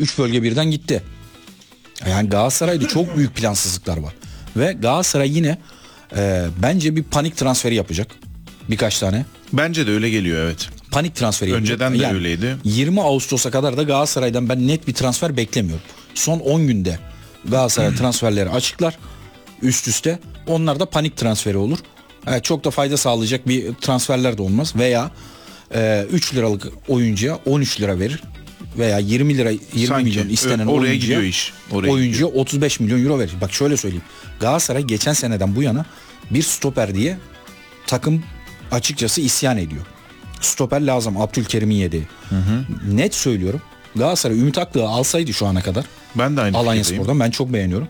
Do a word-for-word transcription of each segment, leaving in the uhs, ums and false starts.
üç bölge birden gitti. Yani Galatasaray'da çok büyük plansızlıklar var. Ve Galatasaray yine e, bence bir panik transferi yapacak. Birkaç tane. Bence de öyle geliyor, evet. Panik transferi yapacak. Önceden de yani öyleydi. yirmi Ağustos'a kadar da Galatasaray'dan ben net bir transfer beklemiyorum. Son on günde Galatasaray transferleri açıklar üst üste. Onlar da panik transferi olur. Yani çok da fayda sağlayacak bir transferler de olmaz. Veya e, üç liralık oyuncuya on üç lira verir. Veya yirmi lira yirmi Sanki, milyon istenen oraya oyuncuya, gidiyor iş. Oraya oyuncuya gidiyor. otuz beş milyon euro verir. Bak şöyle söyleyeyim. Galatasaray geçen seneden bu yana bir stoper diye takım açıkçası isyan ediyor. Stoper lazım, Abdülkerim'in yediği. Hı hı. Net söylüyorum. Galatasaray Ümit Aklı'yı alsaydı şu ana kadar. Ben de aynı Alanya fikirdeyim. Spor'dan ben çok beğeniyorum.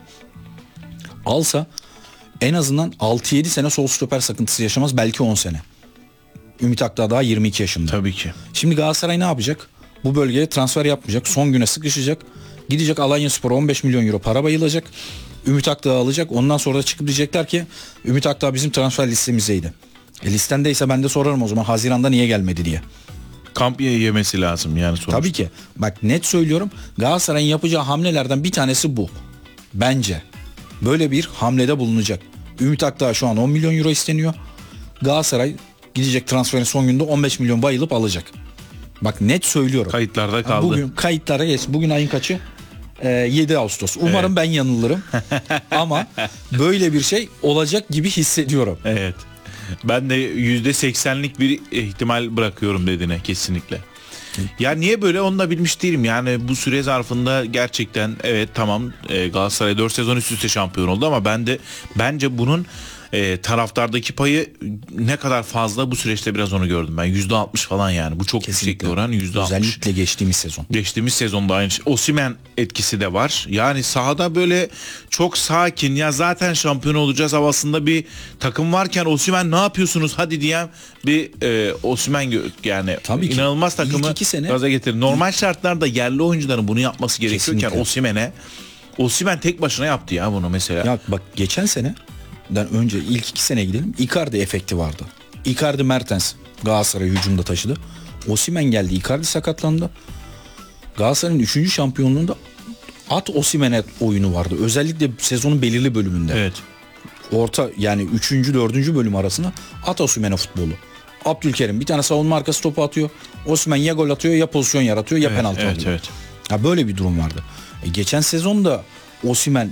Alsa en azından altı yedi sene sol stoper sıkıntısı yaşamaz, belki on sene. Ümit Akdağ daha yirmi iki yaşında. Tabii ki. Şimdi Galatasaray ne yapacak? Bu bölgeye transfer yapmayacak. Son güne sıkışacak. Gidecek Alanya Spor'a on beş milyon euro para bayılacak. Ümit Akdağ'ı alacak. Ondan sonra da çıkıp diyecekler ki Ümit Akdağ bizim transfer listemizdeydi. E listendeyse ben de sorarım o zaman Haziran'da niye gelmedi diye. Kamp yemesi lazım yani sonuçta. Tabii ki. Bak net söylüyorum. Galatasaray'ın yapacağı hamlelerden bir tanesi bu. Bence. Böyle bir hamlede bulunacak. Ümit Akdağ şu an on milyon euro isteniyor. Galatasaray gidecek transferin son günde on beş milyon bayılıp alacak. Bak net söylüyorum. Kayıtlarda kaldı. Bugün kayıtlara geç. Bugün ayın kaçı? Ee, yedi Ağustos. Umarım Evet. ben yanılırım. Ama böyle bir şey olacak gibi hissediyorum. Evet. Ben de yüzde seksenlik bir ihtimal bırakıyorum dediğine kesinlikle. Ya niye böyle onu da bilmiş değilim. Yani bu süre zarfında gerçekten evet tamam e, Galatasaray dört sezon üst üste şampiyon oldu ama ben de bence bunun e, taraftardaki payı ne kadar fazla bu süreçte biraz onu gördüm ben. yüzde altmış falan yani. Bu çok yüksek bir oran. yüzde altmış. Özellikle geçtiğimiz sezon. Geçtiğimiz sezonda aynı şey. Osimhen etkisi de var. Yani sahada böyle çok sakin, ya zaten şampiyon olacağız havasında bir takım varken Osimhen ne yapıyorsunuz hadi diyen bir e, Osimhen gö- yani Tabii ki. inanılmaz İlk takımı iki sene- gaza getirir. Normal şartlarda yerli oyuncuların bunu yapması gerekiyorken Kesinlikle. Osimhen'e Osimhen tek başına yaptı ya bunu mesela. Ya bak geçen seneden önce ilk iki sene gidelim. Icardi efekti vardı. Icardi Mertens Galatasaray hücumda taşıdı. Osimhen geldi. Icardi sakatlandı. Galatasaray'ın üçüncü şampiyonluğunda at Osimhen'e oyunu vardı. Özellikle sezonun belirli bölümünde. Evet. Orta yani üçüncü dördüncü bölüm arasında at Osimhen'e futbolu. Abdülkerim bir tane savunma arkası topu atıyor. Osimhen ya gol atıyor ya pozisyon yaratıyor ya Evet, penaltı evet, alıyor. evet. Ya böyle bir durum vardı. E, geçen sezonda Osimhen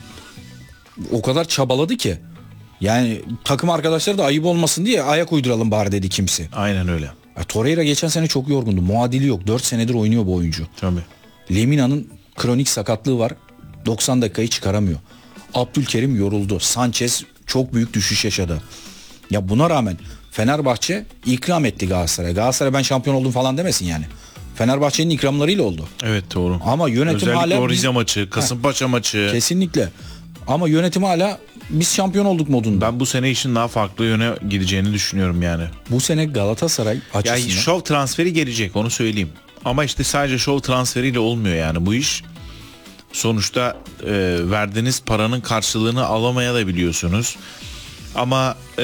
o kadar çabaladı ki yani takım arkadaşları da ayıp olmasın diye ayak uyduralım bari dedi kimse. Aynen öyle. Ya Torreira geçen sene çok yorgundu. Muadili yok. dört senedir oynuyor bu oyuncu. Tabii. Lemina'nın kronik sakatlığı var. doksan dakikayı çıkaramıyor. Abdülkerim yoruldu. Sanchez çok büyük düşüş yaşadı. Ya buna rağmen Fenerbahçe ikram etti Galatasaray'a. Galatasaray ben şampiyon oldum falan demesin yani. Fenerbahçe'nin ikramlarıyla oldu. Evet doğru. Ama yönetim özellikle hala o Rize biz- maçı, Kasımpaşa maçı. Kesinlikle. Ama yönetim hala biz şampiyon olduk modunda. Ben bu sene işin daha farklı yöne gideceğini düşünüyorum yani. Bu sene Galatasaray Ya açısından şov transferi gelecek, onu söyleyeyim. Ama işte sadece şov transferiyle olmuyor yani bu iş. Sonuçta e, verdiğiniz paranın karşılığını alamaya da biliyorsunuz. Ama e,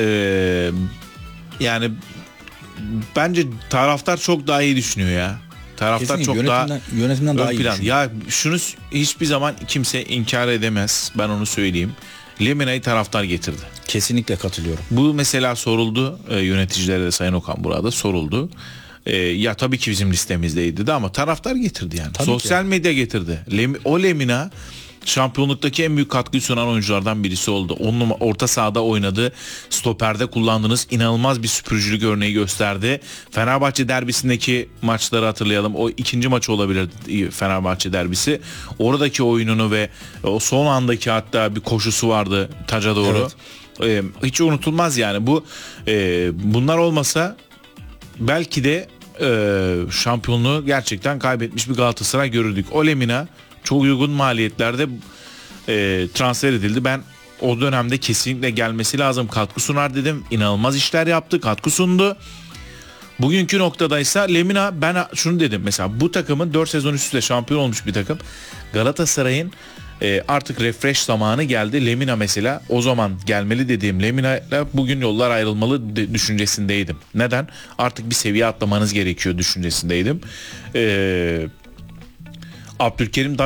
yani bence taraftar çok daha iyi düşünüyor ya. Taraftar kesinlikle çok daha yönetimden, yönetimden daha ön iyi plan. düşünüyor. Ya şunu s- hiçbir zaman kimse inkar edemez. Ben onu söyleyeyim. Lemina'yı taraftar getirdi. Kesinlikle katılıyorum. Bu mesela soruldu e, yöneticilere de, Sayın Okan burada soruldu. E, ya tabii ki bizim listemizdeydi de ama taraftar getirdi yani. Tabii Sosyal medya getirdi. Lem- o Lemina şampiyonluktaki en büyük katkıyı sunan oyunculardan birisi oldu. Onun orta sahada oynadı. Stoperde kullandığınız inanılmaz bir süpürücülük örneği gösterdi. Fenerbahçe derbisindeki maçları hatırlayalım. O ikinci maçı olabilir Fenerbahçe derbisi. Oradaki oyununu ve o son andaki hatta bir koşusu vardı taca doğru. Evet. Ee, hiç unutulmaz yani. Bu e, bunlar olmasa belki de e, şampiyonluğu gerçekten kaybetmiş bir Galatasaray görürdük. O Lemina çok uygun maliyetlerde e, transfer edildi. Ben o dönemde kesinlikle gelmesi lazım, katkı sunar dedim. İnanılmaz işler yaptı, katkı sundu. Bugünkü noktadaysa Lemina, ben şunu dedim mesela, bu takımın dört sezon üst üste şampiyon olmuş bir takım. Galatasaray'ın e, artık refresh zamanı geldi. Lemina mesela o zaman gelmeli dediğim Lemina'yla bugün yollar ayrılmalı de, düşüncesindeydim. Neden? Artık bir seviye atlamanız gerekiyor düşüncesindeydim. Eee Abdülkerim